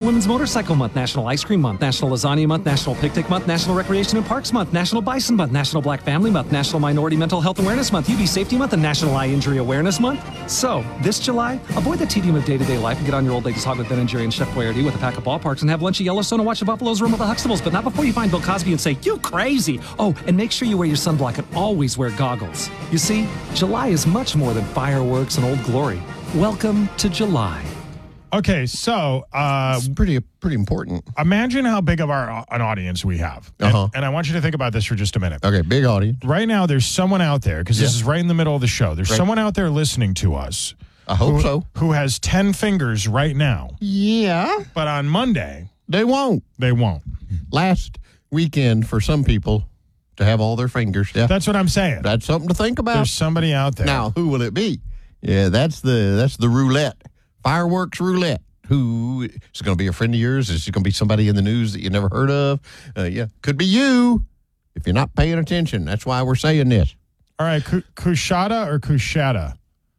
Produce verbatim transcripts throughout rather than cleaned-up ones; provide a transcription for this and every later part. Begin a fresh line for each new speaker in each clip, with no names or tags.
Women's Motorcycle Month, National Ice Cream Month, National Lasagna Month, National Picnic Month, National Recreation and Parks Month, National Bison Month, National Black Family Month, National Minority Mental Health Awareness Month, U V Safety Month, and National Eye Injury Awareness Month. So, this July, avoid the tedium of day-to-day life and get on your old lady's hog with Ben and Jerry and Chef Boyardee with a pack of ballparks and have lunch at Yellowstone and watch the Buffaloes roam with the Huxtables, but not before you find Bill Cosby and say, "You crazy!" Oh, and make sure you wear your sunblock and always wear goggles. You see, July is much more than fireworks and Old Glory. Welcome to July.
Okay, so uh,
It's pretty pretty important.
imagine how big of our an audience we have. And,
Uh-huh.
and I want you to think about this for just a minute.
Okay, big audience.
Right now, there's someone out there, because this
Yeah.
is right in the middle of the show. There's
Right.
someone out there listening to us.
I hope
who,
so.
Who has ten fingers right now.
Yeah,
But on Monday,
they won't.
they won't.
Last weekend for some people to have all their fingers. Yeah,
That's what I'm saying.
that's something to think about.
There's somebody out there.
Now, who will it be? Yeah, that's the that's the roulette. Fireworks roulette. Who is it going to be a friend of yours? Is it going to be somebody in the news that you never heard of? Uh, yeah, could be you if you're not paying attention. That's why we're saying this.
All right, Ku- Kushada or Kushada?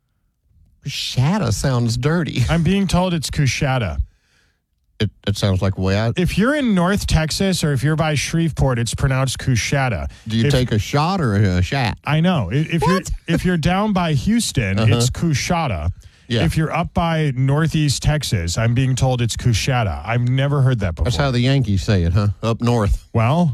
Shadow sounds dirty.
I'm being told it's Kushada.
It, it sounds like the way I.
If you're in North Texas or if you're by Shreveport, it's pronounced Kushada.
Do you
if,
take a shot or a shot?
I know. I- If you're if you're down by Houston,
Uh-huh.
it's Kushada.
Yeah.
If you're up by Northeast Texas, I'm being told it's Kushada. I've never heard that before.
That's how the Yankees say it, huh? Up north.
Well,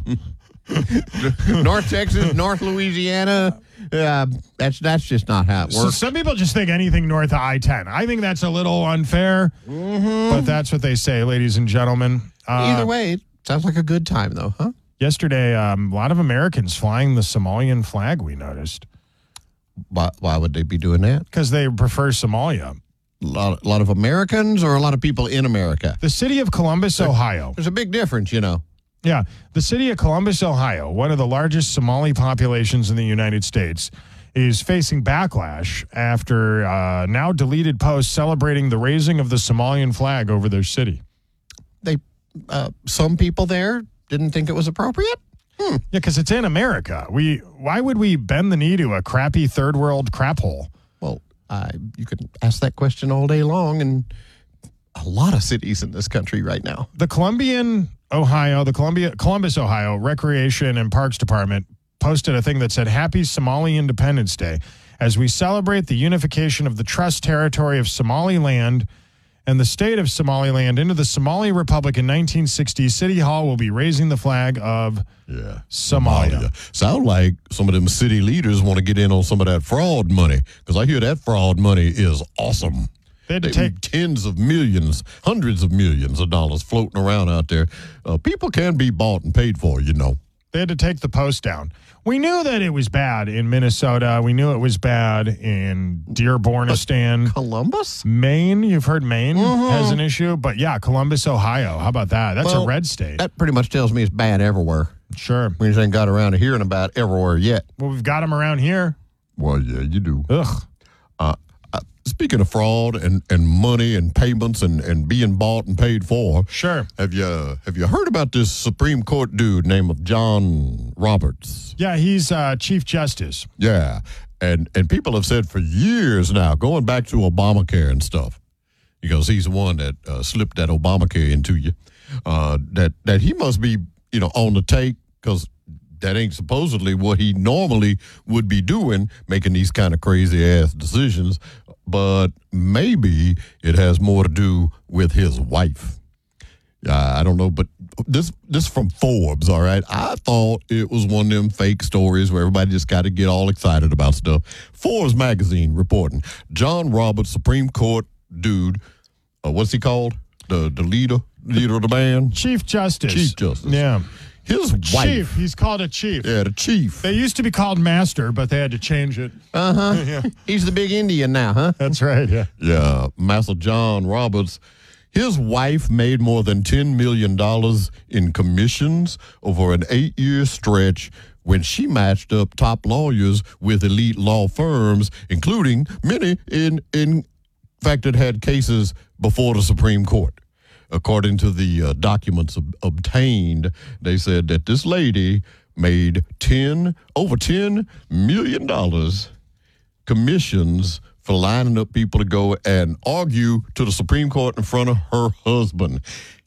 North Texas, North Louisiana. Uh, that's that's just not how it
so
works.
some people just think anything north of I ten. I think that's a little unfair, but that's what they say, ladies and gentlemen. Uh,
Either way, it sounds like a good time, though, huh?
Yesterday, um, a lot of Americans flying the Somalian flag, we noticed,
Why, why would they be doing that?
because they prefer Somalia.
A lot, a lot of Americans or a lot of people in America?
The city of Columbus, Ohio.
There's a big difference, you know.
Yeah, the city of Columbus, Ohio, one of the largest Somali populations in the United States, is facing backlash after uh, now deleted posts celebrating the raising of the Somalian flag over their city.
They, uh, some people there didn't think it was appropriate.
Yeah, because it's in America. We why would we bend the knee to a crappy third world crap hole?
Well, I you could ask that question all day long, and a lot of cities in this country right now.
The Columbian, Ohio, the Columbia, Columbus, Ohio Recreation and Parks Department posted a thing that said, "Happy Somali Independence Day. As we celebrate the unification of the Trust Territory of Somaliland and the state of Somaliland into the Somali Republic in nineteen sixty, City Hall will be raising the flag of
Yeah.
Somalia."
Sound like some of them city leaders want to get in on some of that fraud money, because I hear that fraud money is awesome.
They had to
They-
take
tens of millions, hundreds of millions of dollars floating around out there. Uh, people can be bought and paid for, you know.
They had to take the post down. We knew that it was bad in Minnesota. We knew it was bad in Dearbornistan.
Columbus?
Maine, you've heard Maine has an issue, but yeah, Columbus, Ohio. How about that? That's
Well,
a red state.
That pretty much tells me it's bad everywhere.
Sure.
We just ain't got around to hearing about it everywhere yet.
Well, we've got them around here.
Well, yeah, you do.
Ugh.
Uh, uh, speaking of fraud and, and money and payments and, and being bought and paid for,
Sure.
have you have you heard about this Supreme Court dude named of John Roberts?
Yeah, he's uh, Chief Justice.
Yeah, and and people have said for years now, going back to Obamacare and stuff, because he's the one that uh, slipped that Obamacare into you, uh, that that he must be you know on the take, because that ain't supposedly what he normally would be doing, making these kind of crazy ass decisions. But maybe it has more to do with his wife. Uh, I don't know, but this this from Forbes, all right? I thought it was one of them fake stories where everybody just got to get all excited about stuff. Forbes magazine reporting, John Roberts, Supreme Court dude, uh, what's he called? The the leader, leader of the band?
Chief Justice.
Chief Justice.
Yeah.
His wife.
Chief. He's called a chief.
Yeah, the chief.
They used to be called Master, but they had to change it.
Uh-huh.
Yeah.
He's the big Indian now, huh?
That's right, yeah.
Yeah, Master John Roberts. His wife made more than ten million dollars in commissions over an eight-year stretch when she matched up top lawyers with elite law firms, including many in, in fact that had cases before the Supreme Court. According to the uh, documents ob- obtained, they said that this lady made ten over ten million dollars commissions for lining up people to go and argue to the Supreme Court in front of her husband.